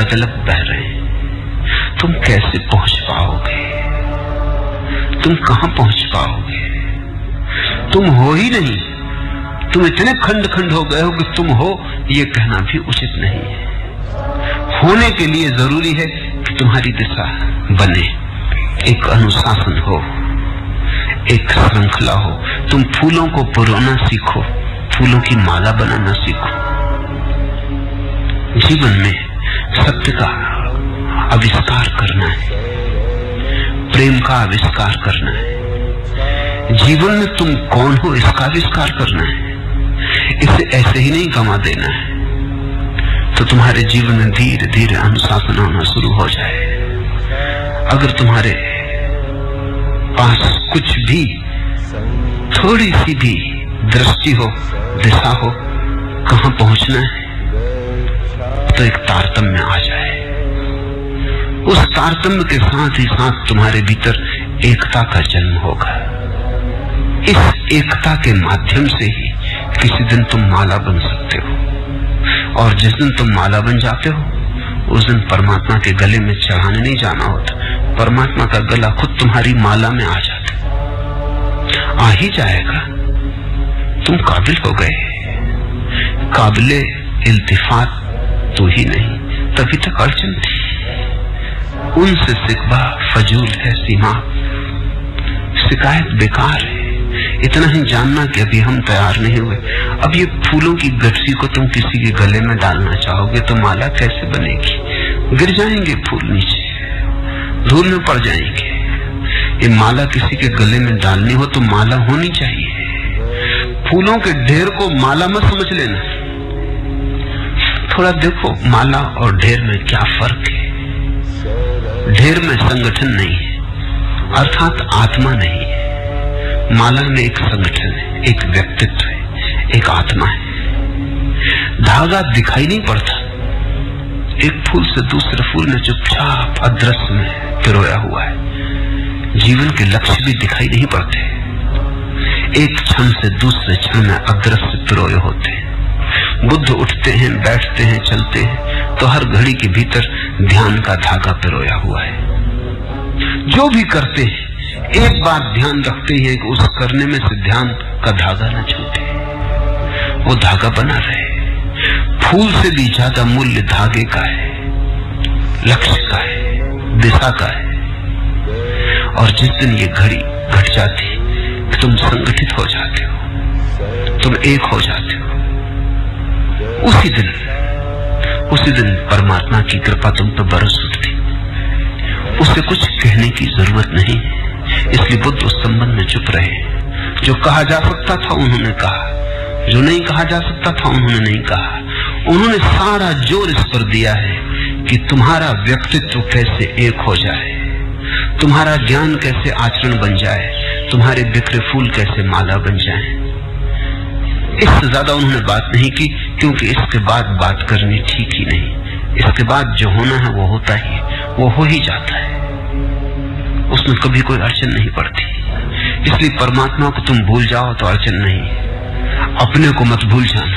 लगलग बह रहे हैं। तुम कैसे पहुंच पाओगे? तुम कहां पहुंच पाओगे? तुम हो ही नहीं। तुम इतने खंड खंड हो गए हो कि तुम हो ये कहना भी उचित नहीं है। होने के लिए जरूरी है कि तुम्हारी दिशा बने, एक अनुशासन हो, एक श्रृंखला हो। तुम फूलों को पुरोना सीखो, फूलों की माला बनाना सीखो। जीवन में सत्य का आविष्कार करना है, प्रेम का आविष्कार करना है। जीवन में तुम कौन हो इसका आविष्कार करना है। इसे ऐसे ही नहीं गंवा देना है, तो तुम्हारे जीवन में धीरे धीरे अनुशासन होना शुरू हो जाए। अगर तुम्हारे पास कुछ भी थोड़ी सी भी दृष्टि हो, दिशा हो, कहां पहुंचना है, तो एक तारतम्य आ जाए। उस तारतम्य के साथ ही साथ तुम्हारे भीतर एकता का जन्म होगा। इस एकता के माध्यम से ही किसी दिन तुम माला बन सकते हो। और जिस दिन तुम माला बन जाते हो, उस दिन परमात्मा के गले में चढ़ाने नहीं जाना होता। परमात्मा का गला खुद तुम्हारी माला में आ जाता, आ ही जाएगा। तुम काबिल हो गए। काबिले इल्तिफात तो ही नहीं, तभी तक अड़चन थी। उनसे सिकवा फजूल है सीमा, शिकायत बेकार है। इतना ही जानना कि अभी हम तैयार नहीं हुए। अब ये फूलों की गठरी को तुम किसी के गले में डालना चाहोगे तो माला कैसे बनेगी? गिर जाएंगे फूल, नीचे धूल में पड़ जाएंगे। ये माला किसी के गले में डालनी हो तो माला होनी चाहिए। फूलों के ढेर को माला मत समझ लेना। थोड़ा देखो माला और ढेर में क्या फर्क है। ढेर में संगठन नहीं है, अर्थात आत्मा नहीं है। माला में एक संगठन है, एक व्यक्तित्व है, एक आत्मा है। धागा दिखाई नहीं पड़ता, एक फूल से दूसरे फूल में चुपचाप अदृश्य में पिरोया हुआ है। जीवन के लक्ष्य भी दिखाई नहीं पड़ते, एक क्षण से दूसरे क्षण में अदृश्य पिरोए होते हैं। बुद्ध उठते हैं, बैठते हैं, चलते हैं तो हर घड़ी के भीतर ध्यान का धागा पिरोया हुआ है। जो भी करते हैं एक बात ध्यान रखते हैं कि उस करने में से ध्यान का धागा न छूटे, वो धागा बना रहे। फूल से भी ज्यादा मूल्य धागे का है, लक्ष्य का है, दिशा का है। और जिस दिन ये घड़ी घट जाती कि तुम संगठित हो जाते हो, तुम एक हो जाते हो, उसी दिन परमात्मा की कृपा तुम पर बरस उठती। उससे कुछ कहने की जरूरत नहीं है। इसलिए बुद्ध उस संबंध में चुप रहे। जो कहा जा सकता था उन्होंने कहा, जो नहीं कहा जा सकता था उन्होंने नहीं कहा। उन्होंने सारा जोर इस पर दिया है कि तुम्हारा व्यक्तित्व कैसे एक हो जाए, तुम्हारा ज्ञान कैसे आचरण बन जाए, तुम्हारे बिखरे फूल कैसे माला बन जाए। इससे ज्यादा उन्होंने बात नहीं की, क्योंकि इसके बाद बात करनी ठीक ही नहीं। इसके बाद जो होना है वो होता ही, वो हो ही जाता है, उसमें कभी कोई अड़चन नहीं पड़ती। इसलिए परमात्मा को तुम भूल जाओ तो अड़चन नहीं, अपने को मत भूल जाना।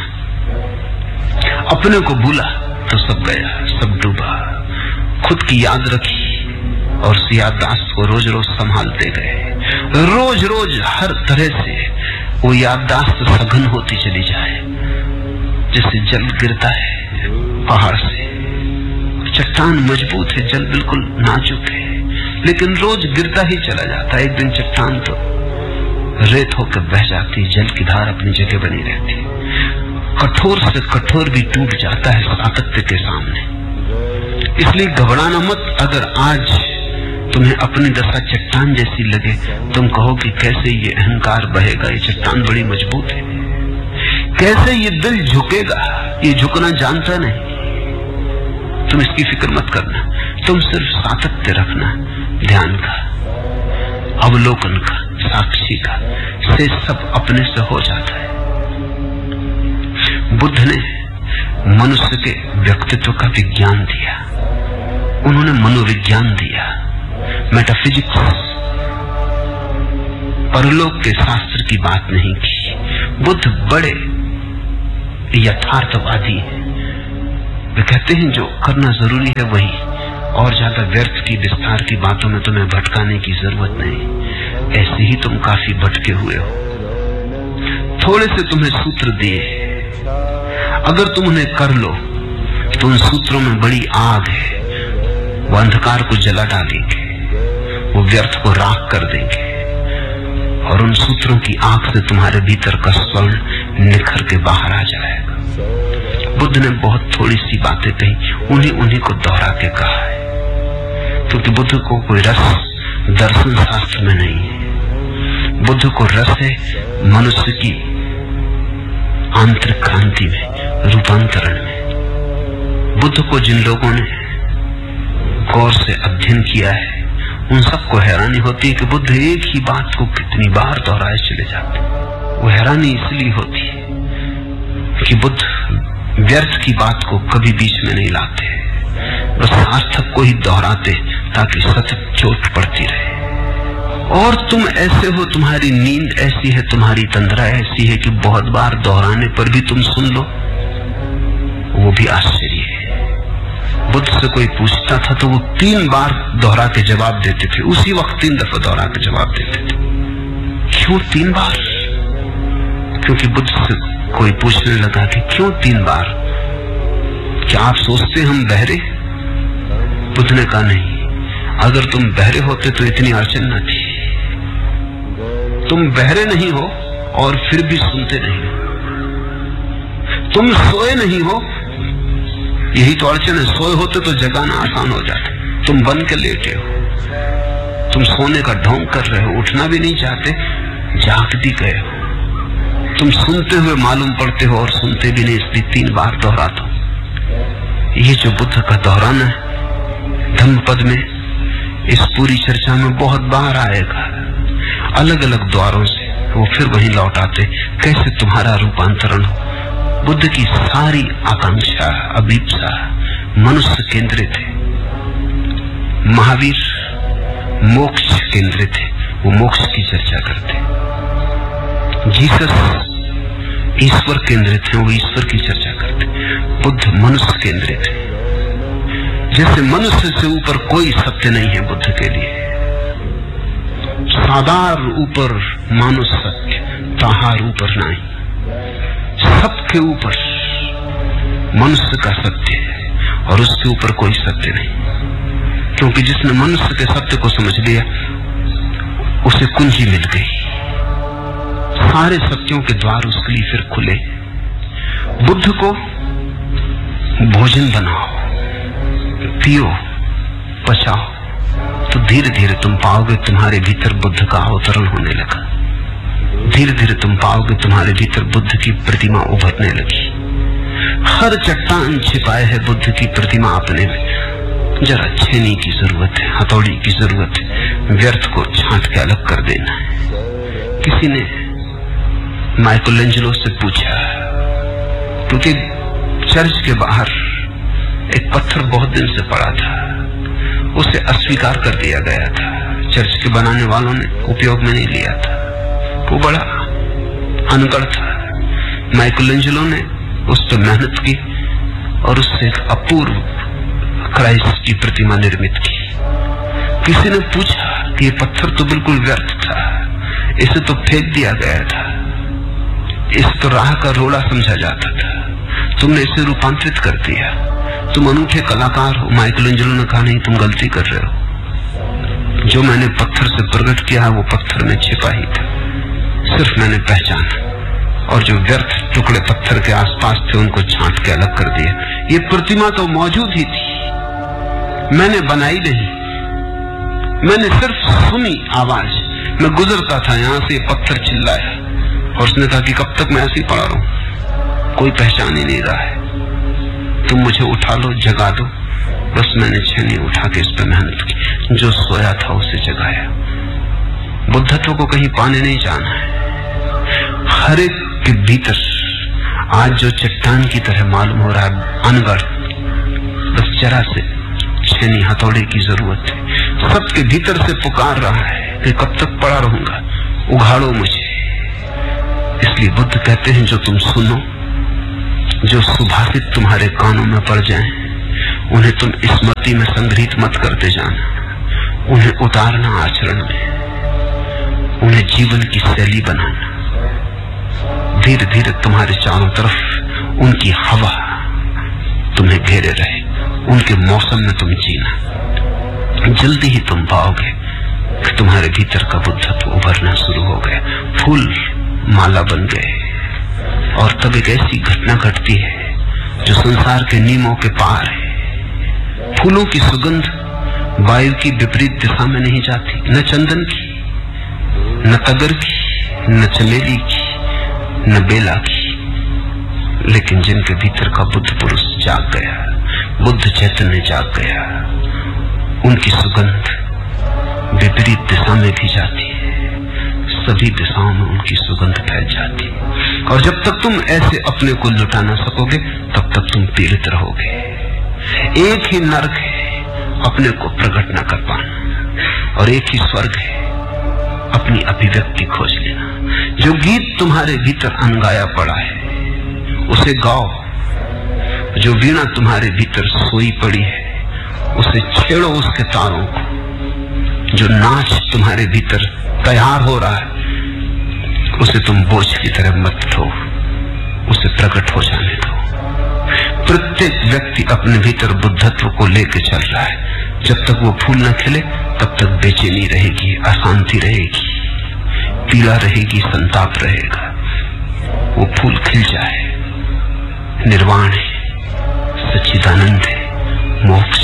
अपने को भूला तो सब गया, सब डूबा। खुद की याद रखी और उस याददाश्त को रोज रोज संभालते गए। रोज रोज हर तरह से वो याददाश्त सघन होती चली जाए। जैसे जल गिरता है पहाड़ से, चट्टान मजबूत है, जल बिल्कुल नाजुक है, लेकिन रोज गिरता ही चला जाता है। एक दिन चट्टान तो रेत होकर बह जाती, जल की धार अपनी जगह बनी रहती। कठोर से कठोर भी टूट जाता है सातत्य के सामने। इसलिए घबराना मत। अगर आज तुम्हें अपनी दशा चट्टान जैसी लगे, तुम कहो कि कैसे ये अहंकार बहेगा, ये चट्टान बड़ी मजबूत है, कैसे ये दिल झुकेगा, ये झुकना जानता नहीं। तुम इसकी फिक्र मत करना, तुम सिर्फ सातत्य रखना, ध्यान का, अवलोकन का, साक्षी का, से सब अपने से हो जाता है। बुद्ध ने मनुष्य के व्यक्तित्व का विज्ञान दिया, उन्होंने मनोविज्ञान दिया, मेटाफिजिक्स, परलोक के शास्त्र की बात नहीं की। बुद्ध बड़े यथार्थवादी हैं, वे कहते हैं जो करना जरूरी है वही, और ज्यादा व्यर्थ की विस्तार की बातों में तुम्हें भटकाने की जरूरत नहीं। ऐसे ही तुम काफी भटके हुए हो। थोड़े से तुम्हें सूत्र दिए, अगर तुम उन्हें कर लो तो उन सूत्रों में बड़ी आग है, वो अंधकार को जला डालेंगे, वो व्यर्थ को राख कर देंगे, और उन सूत्रों की आग से तुम्हारे भीतर का स्वर्ण निखर के बाहर आ जाएगा। बुद्ध ने बहुत थोड़ी सी बातें कही, उन्हीं को दोहरा के कहा है, क्योंकि बुद्ध को कोई रस दर्शन शास्त्र में नहीं है। बुद्ध को रस है मनुष्य की आंतरिक क्रांति में, रूपांतरण में। बुद्ध को जिन लोगों ने गौर से अध्ययन किया है उन सबको हैरानी होती है कि बुद्ध एक ही बात को कितनी बार दोहराए चले जाते। वो हैरानी इसलिए होती है कि बुद्ध व्यर्थ की बात को कभी बीच में नहीं लाते, बस सार्थक को ही दोहराते ताकि सतत चोट पड़ती रहे। और तुम ऐसे हो, तुम्हारी नींद ऐसी है, तुम्हारी तंद्रा ऐसी है कि बहुत बार दोहराने पर भी तुम सुन लो, वो भी आश्चर्य है। बुद्ध से कोई पूछता था तो वो 3 बार दोहरा के जवाब देते थे, उसी वक्त 3 दफा दोहरा के जवाब देते थे। क्यों 3 बार? क्योंकि बुद्ध से कोई पूछने लगा कि क्यों 3 बार? क्या आप सोचते हम बहरे? बुद्ध ने कहा नहीं, अगर तुम बहरे होते तो इतनी अड़चन न थी। तुम बहरे नहीं हो और फिर भी सुनते नहीं हो। तुम सोए नहीं हो, यही तो अड़चन है। सोए होते तो जगाना आसान हो जाता, तुम बन के लेटे हो। तुम सोने का ढोंग कर रहे हो, उठना भी नहीं चाहते, जाग भी गए हो। तुम सुनते हुए मालूम पड़ते हो और सुनते भी नहीं, इसलिए 3 बार दोहराता हूं। ये जो बुद्ध का दोहराना है धम्मपद में, इस पूरी चर्चा में बहुत बार आएगा। अलग अलग द्वारों से वो फिर वहीं लौट आते, कैसे तुम्हारा रूपांतरण हो। बुद्ध की सारी आकांक्षा, अभीप्सा मनुष्य केंद्रित है। महावीर मोक्ष केंद्रित है, वो मोक्ष की चर्चा करते। जीसस ईश्वर केंद्रित है, वो ईश्वर की चर्चा करते। बुद्ध मनुष्य केंद्रित है। जैसे मनुष्य से ऊपर कोई सत्य नहीं है बुद्ध के लिए। सादार ऊपर मानुष सत्य, ताहार ऊपर नहीं। सबके ऊपर मनुष्य का सत्य है और उसके ऊपर कोई सत्य नहीं, क्योंकि जिसने मनुष्य के सत्य को समझ लिया उसे कुंजी मिल गई। सारे सत्यों के द्वार उसके लिए फिर खुले। बुद्ध को भोजन बनाओ, पियो, पचाओ, तो धीरे धीरे तुम पाओगे तुम्हारे भीतर बुद्ध का अवतरण होने लगा। धीरे धीरे तुम पाओगे तुम्हारे भीतर बुद्ध की प्रतिमा उभरने लगी। हर चट्टान छिपाए है बुद्ध की प्रतिमा अपने में। जरा छेनी की जरूरत है, हथौड़ी की जरूरत है, व्यर्थ को छांट के अलग कर देना है। किसी ने माइकलएंजेलो से पूछा, क्योंकि चर्च के बाहर एक पत्थर बहुत दिन से पड़ा था, उसे अस्वीकार कर दिया गया था। चर्च के बनाने वालों ने उपयोग में नहीं लिया था, वो बड़ा अनगढ़ था। माइकलएंजेलो ने उस पर मेहनत की और उससे एक अपूर्व क्राइस्ट की प्रतिमा निर्मित की। किसी ने पूछा कि ये पत्थर तो बिल्कुल व्यर्थ था, इसे तो फेंक दिया गया था, इसे तो राह का रोड़ा समझा जाता था, तुमने इसे रूपांतरित कर दिया, तुम अनूठे कलाकार हो। माइकलएंजेलो ने कहा नहीं, तुम गलती कर रहे हो। जो मैंने पत्थर से प्रकट किया है वो पत्थर में छिपा ही था, सिर्फ मैंने पहचाना, और जो व्यर्थ टुकड़े पत्थर के आसपास थे उनको छांट के अलग कर दिया। ये प्रतिमा तो मौजूद ही थी, मैंने बनाई नहीं, मैंने सिर्फ सुनी आवाज। मैं गुजरता था, यहां से पत्थर चिल्लाया और उसने कहा कि कब तक मैं ऐसे ही पड़ा रहूं, कोई पहचान ही नहीं रहा है, तुम मुझे उठा लो, जगा दो। बस मैंने छेनी उठा के इस पर मेहनत की, जो सोया था उसे जगाया। बुद्धत्व को कहीं पाने नहीं जाना है। हर एक के भीतर आज जो चट्टान की तरह मालूम हो रहा है अनगढ़, बस जरा से छेनी हथौड़े की जरूरत है। सबके भीतर से पुकार रहा है कि कब तक पड़ा रहूंगा, उघाड़ो मुझे। इसलिए बुद्ध कहते हैं जो तुम सुनो जो सुभाषित तुम्हारे कानों में पड़ जाएं, उन्हें तुम स्मृति में संग्रहित मत करते जाना, उन्हें उतारना आचरण में, उन्हें जीवन की शैली बनाना। धीरे धीरे तुम्हारे चारों तरफ उनकी हवा तुम्हें घेरे रहे, उनके मौसम में तुम जीना। जल्दी ही तुम पाओगे कि तुम्हारे भीतर का बुद्धत्व उभरना शुरू हो गया, फूल माला बन गए। और तब एक ऐसी घटना घटती है जो संसार के नियमों के पार है। फूलों की सुगंध वायु की विपरीत दिशा में नहीं जाती, न चंदन की, न तगर की, न चमेली की, न बेला की। लेकिन जिनके भीतर का बुद्ध पुरुष जाग गया, बुद्ध चैतन्य जाग गया, उनकी सुगंध विपरीत दिशा में भी जाती है, सभी दिशाओं में उनकी सुगंध फैल जाती है। और जब तक तुम ऐसे अपने को लुटा ना सकोगे, तब तक तुम पीड़ित रहोगे। एक ही नरक है अपने को प्रकट न कर पाना, और एक ही स्वर्ग है अपनी अभिव्यक्ति खोज लेना। जो गीत तुम्हारे भीतर अनगाया पड़ा है उसे गाओ, जो वीणा तुम्हारे भीतर सोई पड़ी है उसे छेड़ो उसके तारों को। जो नाच तुम्हारे भीतर तैयार हो रहा है उसे तुम बोझ की तरह मत ढो, उसे प्रकट हो जाने दो। प्रत्येक व्यक्ति अपने भीतर बुद्धत्व को लेकर चल रहा है। जब तक वो फूल न खिले तब तक बेचैनी रहेगी, अशांति रहेगी, पीड़ा रहेगी, संताप रहेगा। वो फूल खिल जाए, निर्वाण है, सच्चिदानंद है, मोक्ष